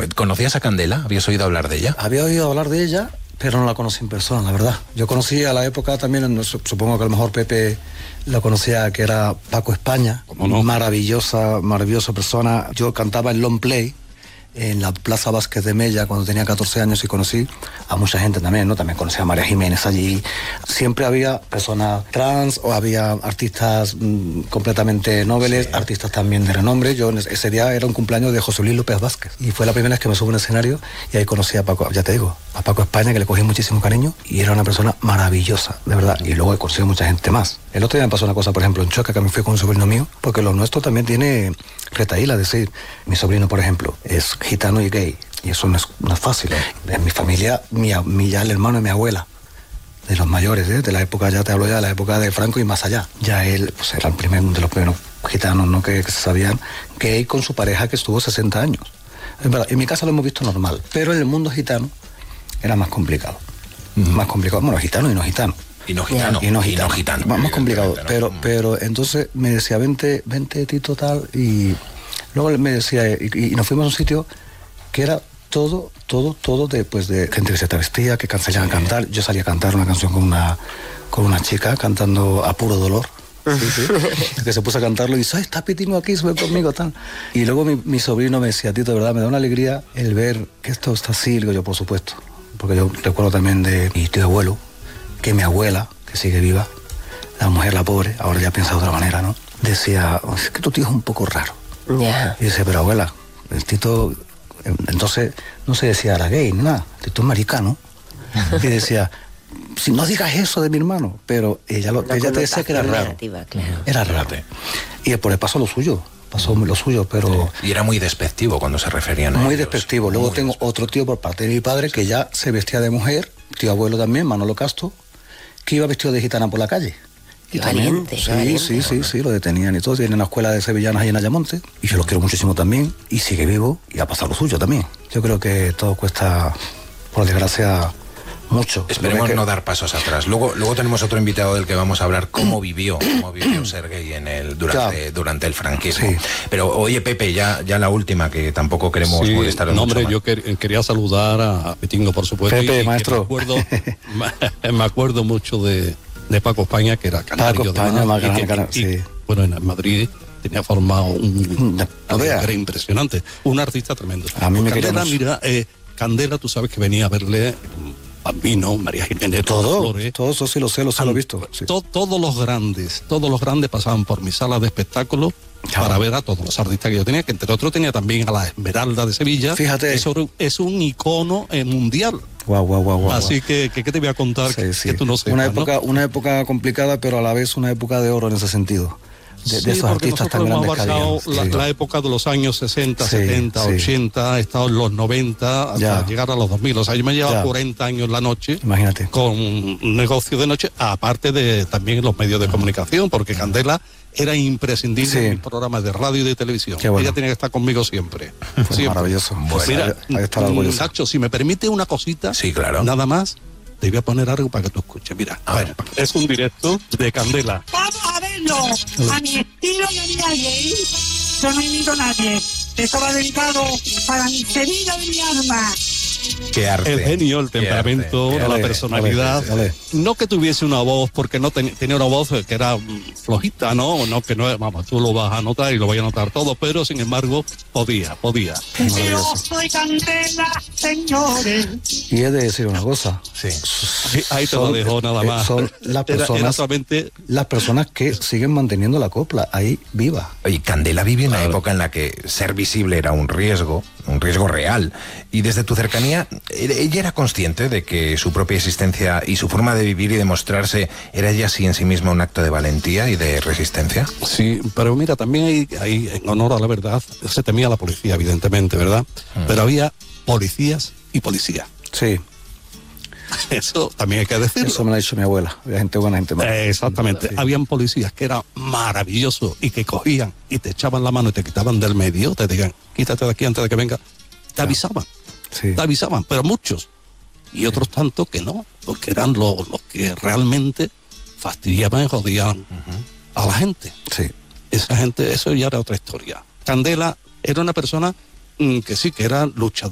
¿conocías a Candela? ¿Habías oído hablar de ella? Había oído hablar de ella, pero no la conocí en persona, la verdad. Yo conocí a la época también, supongo que a lo mejor Pepe lo conocía, que era Paco España. ¿Cómo no? Maravillosa persona. Yo cantaba en Long Play, en la Plaza Vázquez de Mella, cuando tenía 14 años, y conocí a mucha gente también, ¿no? También conocí a María Jiménez allí. Siempre había personas trans, o había artistas completamente nobles, sí, artistas también de renombre. Yo ese día era un cumpleaños de José Luis López Vázquez, y fue la primera vez que me subo a un escenario, y ahí conocí a Paco, ya te digo, a Paco España, que le cogí muchísimo cariño, y era una persona maravillosa, de verdad. Y luego he conocido mucha gente más. El otro día me pasó una cosa, por ejemplo, en Choca, que me fui con un sobrino mío, porque lo nuestro también tiene retaíla, es decir, mi sobrino, por ejemplo, es gitano y gay, y eso no es fácil. En mi familia, ya el hermano de mi abuela, de los mayores, de la época, ya te hablo ya de la época de Franco y más allá, ya él pues era de los primeros gitanos, ¿no? que se sabían, gay, con su pareja, que estuvo 60 años. Es verdad, en mi casa lo hemos visto normal, pero en el mundo gitano era más complicado. Más complicado, bueno, gitano y no gitano. Y no gitano. Más complicado. Pero entonces me decía, vente Tito tal, y luego me decía, y nos fuimos a un sitio que era todo de gente que se travestía, que salían a cantar. Yo salía a cantar una canción con una chica cantando A Puro Dolor. Sí. Que se puso a cantarlo y dice, ay, está Pitino aquí, sube conmigo, tal. Y luego mi sobrino me decía, Tito, de verdad, me da una alegría el ver que esto está así. Digo yo, por supuesto, porque yo recuerdo también de mi tío abuelo, que mi abuela, que sigue viva, la mujer, la pobre, ahora ya piensa de otra manera, ¿no? Decía, es que tu tío es un poco raro. Yeah. Y dice, pero abuela, el Tito, entonces no se decía era gay ni nada, el Tito es maricano. Y decía, si no digas eso de mi hermano, pero ella te decía que era raro. Claro. Era raro. Y por el paso lo suyo, pero... Sí. Y era muy despectivo cuando se referían a muy ellos. Despectivo. Luego muy tengo despectivo. Otro tío por parte de mi padre que ya se vestía de mujer, tío abuelo también, Manolo Castro, que iba vestido de gitana por la calle. Y también, sí, lo detenían y todo. Tiene una escuela de sevillanas ahí en Ayamonte, y yo lo quiero muchísimo también, y sigue vivo, y ha pasado lo suyo también. Yo creo que todo cuesta, por desgracia, mucho. Esperemos no dar pasos atrás. Luego tenemos otro invitado del que vamos a hablar cómo vivió ser gay durante el franquismo. Sí. Pero oye, Pepe, ya la última, que tampoco queremos molestar mucho. Hombre, yo quería saludar a Petingo, por supuesto. Pepe, maestro. Me acuerdo mucho de Paco España, que era canario. Paco España, más grande, sí. Bueno, en Madrid tenía formado un era impresionante, un artista tremendo. A mí me Candela, mira, Candela, tú sabes que venía a verle Bambino, María Jiménez, todo eso sí lo sé, lo he visto. Sí. Todos los grandes pasaban por mi sala de espectáculos para ver a todos los artistas que yo tenía, que entre otros tenía también a la Esmeralda de Sevilla. Fíjate. Eso es un icono mundial. Guau. Así que ¿qué te voy a contar que tú no sepas? Una época complicada, pero a la vez una época de oro en ese sentido. De esos artistas tan grandes que había. La época de los años 60, 70, 80, he estado en los 90 hasta llegar a los 2000. O sea, yo me he llevado 40 años la noche. Imagínate. Con un negocio de noche, aparte de también los medios de comunicación, porque Candela era imprescindible en mis programas de radio y de televisión. Bueno. Ella tenía que estar conmigo siempre. Maravilloso. Pues mira, Nacho, si me permite una cosita, claro. Nada más. Te voy a poner algo para que tú escuches. Mira, a ver, es un directo de Candela. Vamos a verlo. A mi estilo de vida gay, yo no invito a nadie. Esto va dedicado para mi Sevilla de mi alma. Qué arte. El genio, el temperamento, la personalidad. No que tuviese una voz, porque no tenía una voz que era flojita, ¿no? Que no, vamos, tú lo vas a notar y lo voy a notar todo, pero sin embargo, podía. Yo soy Candela, señores. Y he de decir una cosa. Sí. Ahí te lo dejo nada más. Son las personas, las personas que siguen manteniendo la copla ahí viva. Oye, Candela vive en una época en la que ser visible era un riesgo real. Y desde tu cercanía, ella era consciente de que su propia existencia y su forma de vivir y de mostrarse era ya así en sí misma un acto de valentía y de resistencia. Sí, pero mira, también ahí en honor a la verdad, se temía la policía, evidentemente, ¿verdad? Pero había policías y policías. Sí. Eso también hay que decirlo. Eso me lo ha dicho mi abuela. Había gente buena, gente mala. Exactamente. Sí. Habían policías que eran maravillosos y que cogían y te echaban la mano y te quitaban del medio, te digan, quítate de aquí antes de que venga. Te avisaban. Sí. Te avisaban, pero muchos. Y otros tanto que no, porque eran los que realmente fastidiaban y jodían a la gente. Sí. Esa gente, eso ya era otra historia. Candela era una persona que sí, que era luchadora.